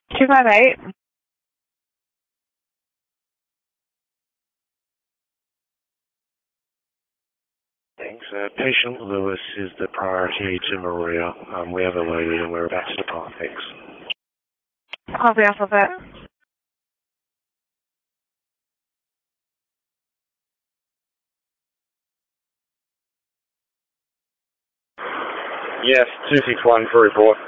258. Thanks. Patient Lewis is the priority to Maria. We have a loaded and we're about to depart. Thanks. Copy off of it. Yes, 261 for report.